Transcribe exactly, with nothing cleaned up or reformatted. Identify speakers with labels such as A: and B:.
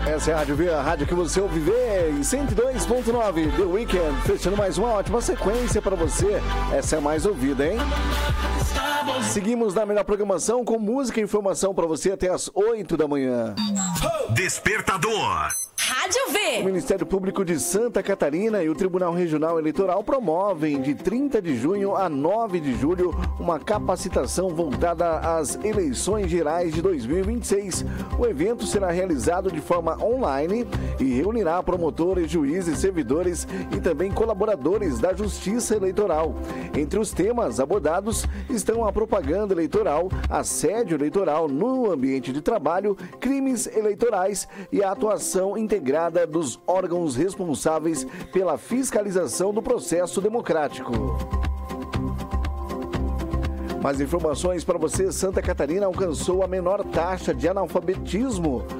A: Essa é a Rádio V, a rádio que você ouve ver em cento e dois ponto nove, The Weekend, fechando mais uma ótima sequência para você. Essa é a mais ouvida, hein? Seguimos na melhor programação com música e informação para você até as oito da manhã.
B: Despertador.
C: Rádio V.
A: O Ministério Público de Santa Catarina e o Tribunal Regional Eleitoral promovem de trinta de junho a nove de julho uma capacitação voltada às eleições gerais de dois mil e vinte e seis. O evento será realizado de forma online e reunirá promotores, juízes, servidores e também colaboradores da Justiça Eleitoral. Entre os temas abordados estão a propaganda eleitoral, assédio eleitoral no ambiente de trabalho, crimes eleitorais e a atuação integrada dos órgãos responsáveis pela fiscalização do processo democrático. Mais informações para você: Santa Catarina alcançou a menor taxa de analfabetismo